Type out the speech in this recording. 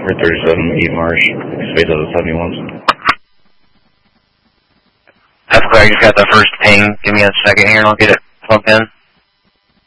We're 37, 8 Marsh, space out of 71s. That's clear, I just got the first ping. Give me a second here and I'll get it plugged in.